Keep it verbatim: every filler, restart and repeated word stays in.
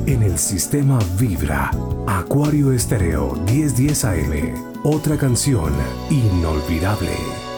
en el sistema Vibra. Acuario Estéreo mil diez A M. Otra canción inolvidable.